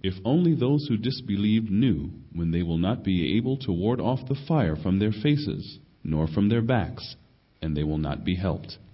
If only those who disbelieved knew when they will not be able to ward off the fire from their faces, nor from their backs, and they will not be helped.